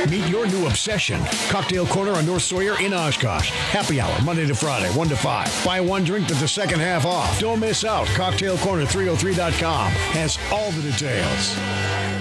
Meet your new obsession. Cocktail Corner on North Sawyer in Oshkosh. Happy hour, Monday to Friday, 1 to 5. Buy one drink with the second half off. Don't miss out. CocktailCorner303.com has all the details.